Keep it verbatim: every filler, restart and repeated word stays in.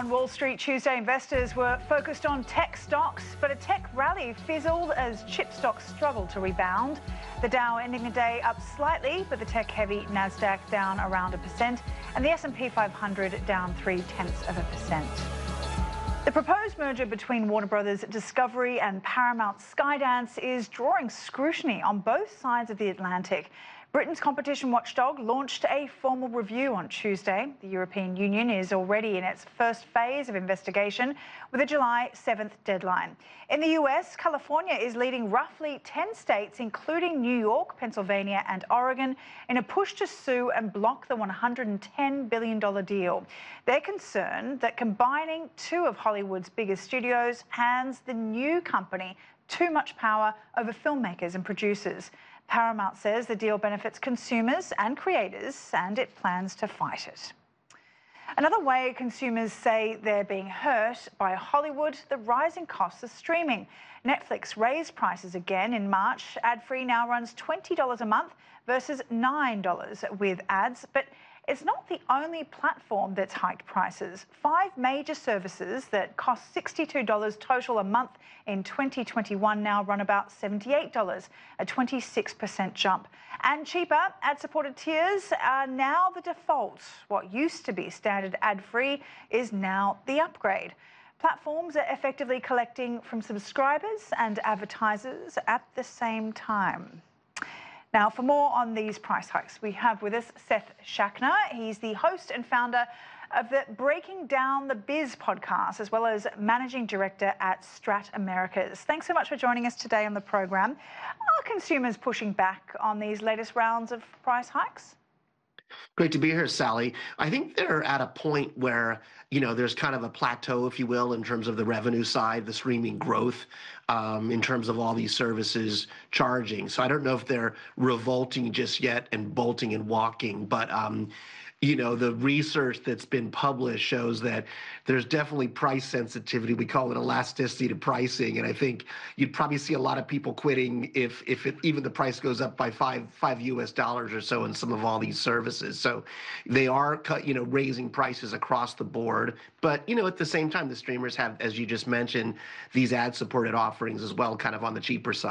On Wall Street Tuesday, investors were focused on tech stocks, but a tech rally fizzled as chip stocks struggled to rebound. The Dow ending the day up slightly, but the tech-heavy Nasdaq down around a percent, and the S and P five hundred down three-tenths of a percent. The proposed merger between Warner Brothers Discovery and Paramount Skydance is drawing scrutiny on both sides of the Atlantic. Britain's competition watchdog launched a formal review on Tuesday. The European Union is already in its first phase of investigation with a July seventh deadline. In the U S, California is leading roughly ten states, including New York, Pennsylvania and Oregon, in a push to sue and block the one hundred ten billion dollars deal. They're concerned that combining two of Hollywood's biggest studios hands the new company too much power over filmmakers and producers. Paramount says the deal benefits consumers and creators, and it plans to fight it. Another way consumers say they're being hurt by Hollywood, the rising costs of streaming. Netflix raised prices again in March. Ad-free now runs twenty dollars a month versus nine dollars with ads, but it's not the only platform that's hiked prices. Five major services that cost sixty-two dollars total a month in twenty twenty-one now run about seventy-eight dollars, a twenty-six percent jump. And cheaper ad-supported tiers are now the default. What used to be standard ad-free is now the upgrade. Platforms are effectively collecting from subscribers and advertisers at the same time. Now, for more on these price hikes, we have with us Seth Schachtner. He's the host and founder of the Breaking Down the Biz podcast, as well as managing director at Strat Americas. Thanks so much for joining us today on the program. Are consumers pushing back on these latest rounds of price hikes? Great to be here, Sally. I think they're at a point where, you know, there's kind of a plateau, if you will, in terms of the revenue side, the streaming growth, um, in terms of all these services charging. So I don't know if they're revolting just yet and bolting and walking, but um, you know, the research that's been published shows that there's definitely price sensitivity. We call it elasticity to pricing. And I think you'd probably see a lot of people quitting if if it, even the price goes up by five five U S dollars or so in some of all these services. So they are, you know, raising prices across the board. But, you know, at the same time, the streamers have, as you just mentioned, these ad-supported offerings as well, kind of on the cheaper side.